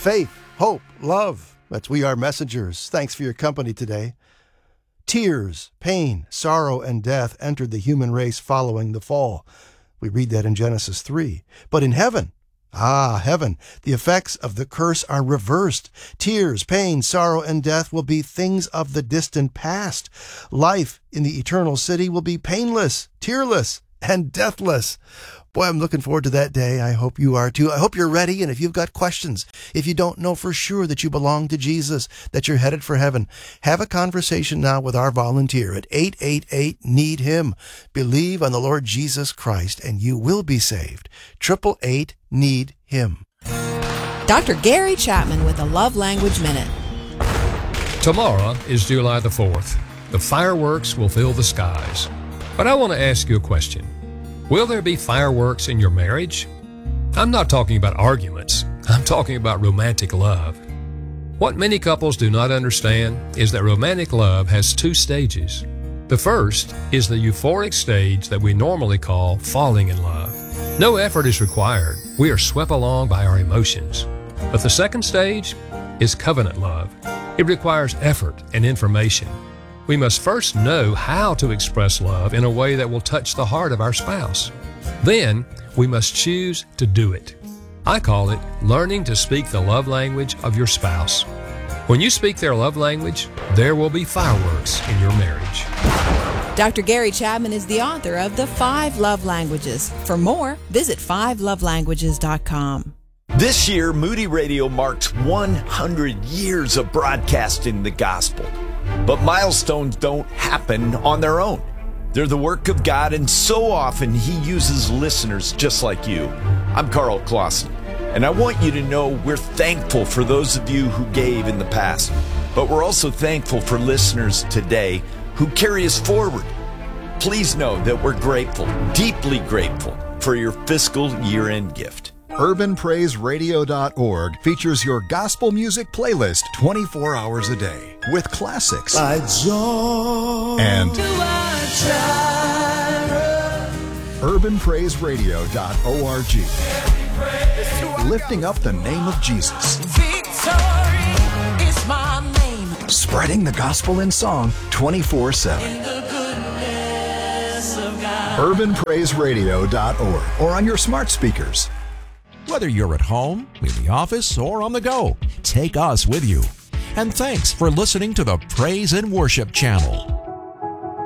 faith, hope, love. That's We Are Messengers. Thanks for your company today. Tears, pain, sorrow, and death entered the human race following the fall. We read that in Genesis 3. But in heaven, heaven, the effects of the curse are reversed. Tears, pain, sorrow, and death will be things of the distant past. Life in the eternal city will be painless, tearless, and deathless. Boy, I'm looking forward to that day. I hope you are too. I hope you're ready. And if you've got questions, if you don't know for sure that you belong to Jesus, that you're headed for heaven, have a conversation now with our volunteer at 888-NEED-HIM. Believe on the Lord Jesus Christ and you will be saved. 888-NEED-HIM. Dr. Gary Chapman with a Love Language Minute. Tomorrow is July the 4th. The fireworks will fill the skies. But I want to ask you a question. Will there be fireworks in your marriage? I'm not talking about arguments. I'm talking about romantic love. What many couples do not understand is that romantic love has two stages. The first is the euphoric stage that we normally call falling in love. No effort is required. We are swept along by our emotions. But the second stage is covenant love. It requires effort and information. We must first know how to express love in a way that will touch the heart of our spouse. Then, we must choose to do it. I call it learning to speak the love language of your spouse. When you speak their love language, there will be fireworks in your marriage. Dr. Gary Chapman is the author of The 5 Love Languages. For more, visit 5lovelanguages.com. This year, Moody Radio marks 100 years of broadcasting the gospel. But milestones don't happen on their own. They're the work of God, and so often He uses listeners just like you. I'm Carl Clausen, and I want you to know we're thankful for those of you who gave in the past, but we're also thankful for listeners today who carry us forward. Please know that we're grateful, deeply grateful, for your fiscal year-end gift. UrbanPraiseRadio.org features your gospel music playlist 24 hours a day with classics and UrbanPraiseRadio.org, lifting up the name of Jesus. Victory is my name. Spreading the gospel in song 24/7. UrbanPraiseRadio.org or on your smart speakers. Whether you're at home, in the office, or on the go, take us with you. And thanks for listening to the Praise and Worship Channel.